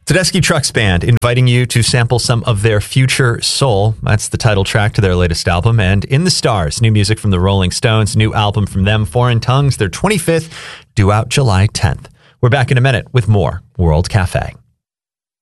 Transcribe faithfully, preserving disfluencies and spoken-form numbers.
Tedeschi Trucks Band inviting you to sample some of their Future Soul. That's the title track to their latest album. And In the Stars, new music from the Rolling Stones, new album from them, Foreign Tongues, their twenty-fifth, due out July tenth. We're back in a minute with more World Cafe.